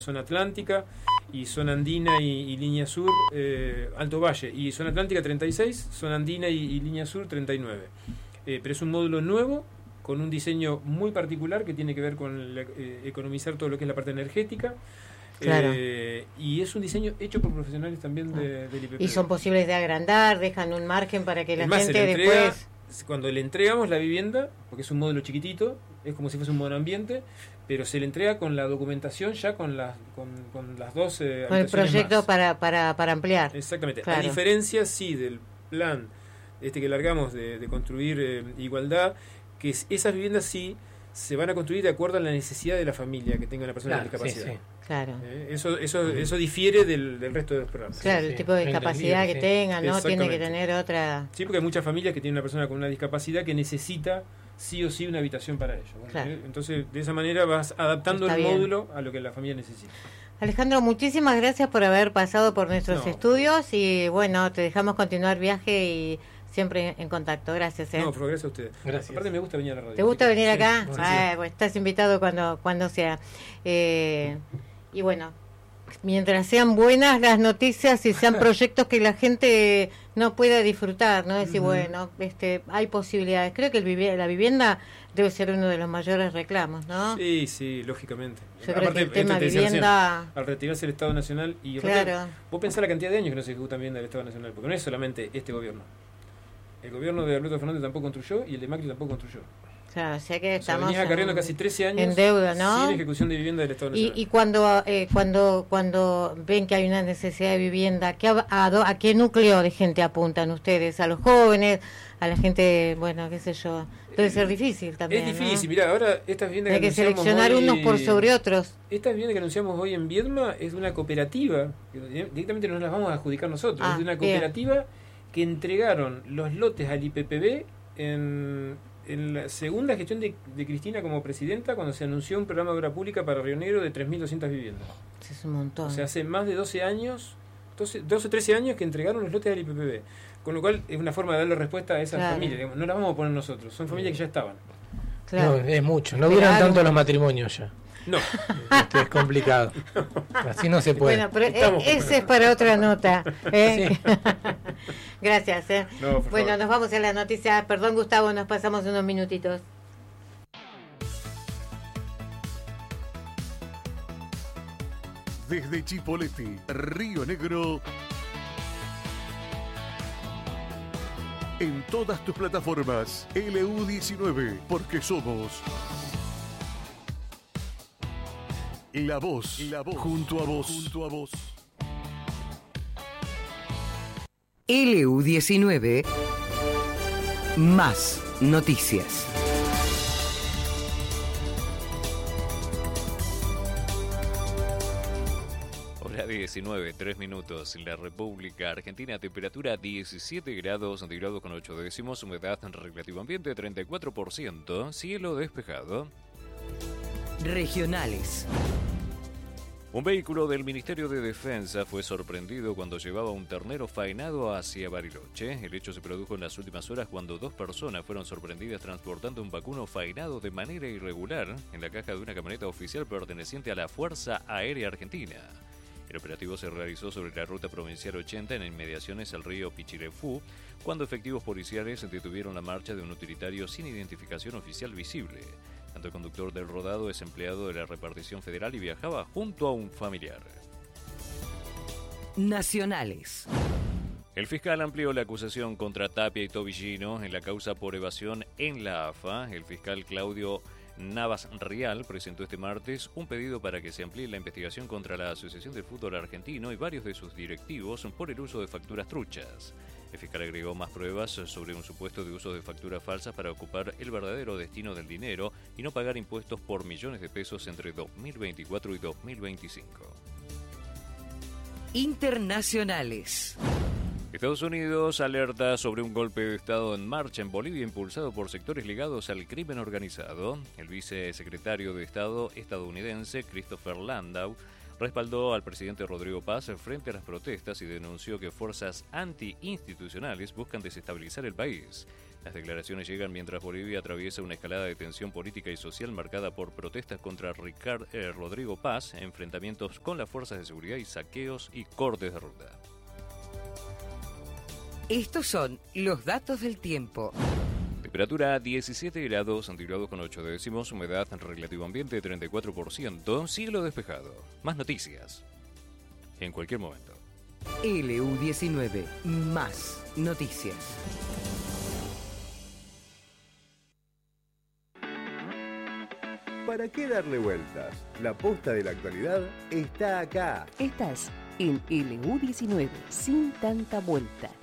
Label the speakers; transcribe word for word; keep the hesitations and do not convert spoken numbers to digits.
Speaker 1: zona atlántica, y zona andina y, y línea sur, eh, Alto Valle, y zona atlántica treinta y seis, zona andina y, y línea sur treinta y nueve. Eh, pero es un módulo nuevo, con un diseño muy particular que tiene que ver con la, eh, economizar todo lo que es la parte energética.
Speaker 2: Claro.
Speaker 1: Eh, y es un diseño hecho por profesionales también de, del I P P B.
Speaker 2: Y son posibles de agrandar, dejan un margen para que la
Speaker 1: Además,
Speaker 2: gente
Speaker 1: se le entrega,
Speaker 2: después...
Speaker 1: Cuando le entregamos la vivienda, porque es un módulo chiquitito, es como si fuese un monoambiente, pero se le entrega con la documentación ya con las con, con las dos eh,
Speaker 2: con el proyecto
Speaker 1: más.
Speaker 2: para, para, para ampliar.
Speaker 1: Exactamente.
Speaker 2: Claro.
Speaker 1: A diferencia, sí, del plan este que largamos de, de construir eh, igualdad, que es, esas viviendas sí se van a construir de acuerdo a la necesidad de la familia que tenga una persona
Speaker 3: Claro,
Speaker 1: con discapacidad.
Speaker 3: sí, sí.
Speaker 2: Claro.
Speaker 1: Eh, eso eso eso difiere del, del resto de los programas.
Speaker 2: Claro,
Speaker 3: Sí,
Speaker 2: el
Speaker 3: sí.
Speaker 2: tipo de discapacidad que
Speaker 3: Sí.
Speaker 2: tenga, ¿no? Tiene que
Speaker 1: Exactamente.
Speaker 2: tener otra...
Speaker 1: Sí, porque hay muchas familias que tienen una persona con una discapacidad que necesita sí o sí una habitación para ellos. Bueno,
Speaker 2: Claro.
Speaker 1: eh, entonces, de esa manera vas adaptando
Speaker 2: Está
Speaker 1: el
Speaker 2: bien.
Speaker 1: módulo a lo que la familia necesita.
Speaker 2: Alejandro, muchísimas gracias por haber pasado por nuestros
Speaker 1: No.
Speaker 2: estudios y bueno, te dejamos continuar viaje y siempre en contacto. Gracias. ¿eh?
Speaker 1: No, pero gracias a ustedes.
Speaker 3: Gracias.
Speaker 1: Aparte me gusta venir a la radio.
Speaker 2: ¿Te gusta
Speaker 1: así que-
Speaker 2: venir acá?
Speaker 3: sí,
Speaker 2: Ah,
Speaker 3: sí.
Speaker 2: bueno, estás invitado cuando cuando sea. Eh, y bueno, mientras sean buenas las noticias y sean proyectos que la gente no pueda disfrutar, ¿no? Decir,
Speaker 1: Ujú.
Speaker 2: bueno, este, hay posibilidades. Creo que el vivi- la vivienda debe ser uno de los mayores reclamos, ¿no?
Speaker 1: Sí, sí, lógicamente.
Speaker 2: Yo creo que el tema
Speaker 1: esto te decía
Speaker 2: vivienda...
Speaker 1: recién, al retirarse el Estado Nacional y
Speaker 2: Claro.
Speaker 1: vos pensás la cantidad de años que no se ejecutan bien del Estado Nacional, porque no es solamente este gobierno. El gobierno de Alberto Fernández tampoco construyó y el de Macri tampoco construyó.
Speaker 2: Claro, o sea que
Speaker 1: O sea,
Speaker 2: estamos
Speaker 1: venís acarreando
Speaker 2: en-
Speaker 1: casi trece años
Speaker 2: en deuda, ¿no?
Speaker 1: sin ejecución de vivienda del Estado
Speaker 2: Y,
Speaker 1: Nacional.
Speaker 2: y cuando eh, cuando cuando ven que hay una necesidad de vivienda, ¿qué, a, a, do- ¿a qué núcleo de gente apuntan ustedes? ¿A los jóvenes? ¿A la gente, bueno, qué sé yo? Debe ser difícil también,
Speaker 1: Es difícil,
Speaker 2: ¿no?
Speaker 1: mirá, ahora estas viviendas
Speaker 2: Hay que
Speaker 1: anunciamos
Speaker 2: seleccionar
Speaker 1: hoy-
Speaker 2: unos por sobre otros.
Speaker 1: Estas viviendas que anunciamos hoy en Viedma es de una cooperativa, que directamente no las vamos a adjudicar nosotros,
Speaker 2: Ah,
Speaker 1: es de una
Speaker 2: bien.
Speaker 1: cooperativa que entregaron los lotes al I P P B en, en la segunda gestión de, de Cristina como presidenta, cuando se anunció un programa de obra pública para Río Negro de tres mil doscientas viviendas.
Speaker 2: Es un montón.
Speaker 1: O sea, hace más de doce años, doce, doce trece años que entregaron los lotes al I P P B. Con lo cual es una forma de darle respuesta a esas
Speaker 2: Claro.
Speaker 1: familias. Digamos, no las vamos a poner nosotros, son familias que ya estaban.
Speaker 2: Claro.
Speaker 3: No, es mucho. No
Speaker 2: Pero
Speaker 3: duran
Speaker 2: algo-
Speaker 3: tanto los matrimonios ya.
Speaker 1: No,
Speaker 3: Este, es complicado. Así no se puede.
Speaker 2: Bueno, pero
Speaker 1: Estamos-
Speaker 2: eh, ese es para otra nota. ¿eh?
Speaker 3: Sí.
Speaker 2: Gracias. ¿eh?
Speaker 1: No, por
Speaker 2: Bueno,
Speaker 1: favor.
Speaker 2: nos vamos a las noticias. Perdón, Gustavo, nos pasamos unos minutitos.
Speaker 4: Desde Chipoleti, Río Negro. En todas tus plataformas, L U diecinueve, porque somos la voz, la voz, junto a vos, junto a vos.
Speaker 5: L U diecinueve más noticias.
Speaker 6: Hora diecinueve, tres minutos. En la República Argentina, temperatura diecisiete grados centígrados con ocho décimos, humedad relativa ambiente treinta y cuatro por ciento, cielo despejado.
Speaker 5: Regionales.
Speaker 6: Un vehículo del Ministerio de Defensa fue sorprendido cuando llevaba un ternero faenado hacia Bariloche. El hecho se produjo en las últimas horas cuando dos personas fueron sorprendidas transportando un vacuno faenado de manera irregular en la caja de una camioneta oficial perteneciente a la Fuerza Aérea Argentina. El operativo se realizó sobre la ruta provincial ochenta en inmediaciones al río Pichirefú, cuando efectivos policiales detuvieron la marcha de un utilitario sin identificación oficial visible. Tanto el conductor del rodado es empleado de la repartición federal y viajaba junto a un familiar.
Speaker 5: Nacionales.
Speaker 6: El fiscal amplió la acusación contra Tapia y Tobillino en la causa por evasión en la A F A. El fiscal Claudio Navas Rial presentó este martes un pedido para que se amplíe la investigación contra la Asociación de Fútbol Argentino y varios de sus directivos por el uso de facturas truchas. El fiscal agregó más pruebas sobre un supuesto de uso de facturas falsas para ocupar el verdadero destino del dinero y no pagar impuestos por millones de pesos entre dos mil veinticuatro y dos mil veinticinco.
Speaker 5: Internacionales.
Speaker 6: Estados Unidos alerta sobre un golpe de Estado en marcha en Bolivia impulsado por sectores ligados al crimen organizado. El vicesecretario de Estado estadounidense, Christopher Landau, respaldó al presidente Rodrigo Paz frente a las protestas y denunció que fuerzas anti-institucionales buscan desestabilizar el país. Las declaraciones llegan mientras Bolivia atraviesa una escalada de tensión política y social marcada por protestas contra Ricard, eh, Rodrigo Paz, enfrentamientos con las fuerzas de seguridad y saqueos y cortes de ruta.
Speaker 5: Estos son los datos del tiempo.
Speaker 6: Temperatura diecisiete grados centígrados con ocho décimos, humedad relativo ambiente treinta y cuatro por ciento, cielo despejado. Más noticias en cualquier momento.
Speaker 5: L U diecinueve, más noticias.
Speaker 7: ¿Para qué darle vueltas? La posta de la actualidad está acá.
Speaker 8: Estás en L U diecinueve, sin tanta vuelta.